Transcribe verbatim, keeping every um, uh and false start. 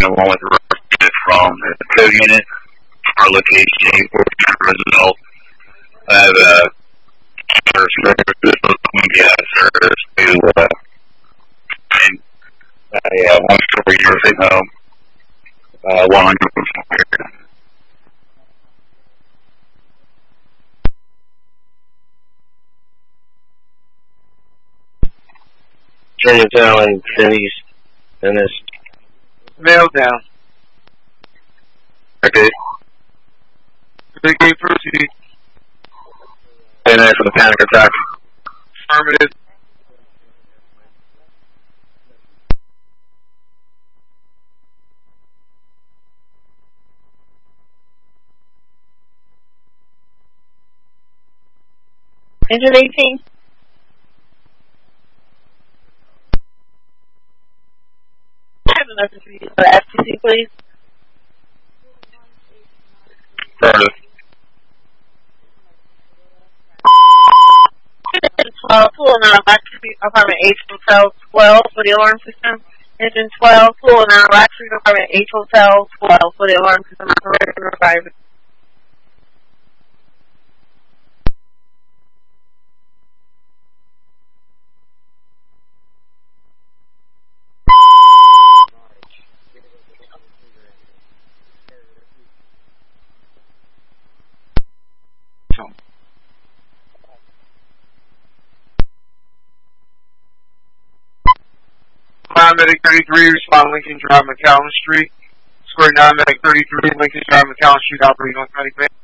along with representative from the code unit, our location, result. I have a service Columbia service to uh, and uh, yeah, one story nursing home, uh, one hundred percent. Germantown and Finney's and this. Mail down. Okay. Big A proceed. And then for the panic attack. Affirmative. Engine eighteen. I have a message for you. For F T C, please. Affirmative. Engine twelve, pulling out of Street, apartment H Hotel twelve for the alarm system. Engine twelve, pulling out of Street, apartment H Hotel twelve for the alarm system. Operator revive. nine Medic thirty-three, respond Lincoln Drive, McAllen Street. Square nine Medic thirty-three, Lincoln Drive, McAllen Street, operating on Medic.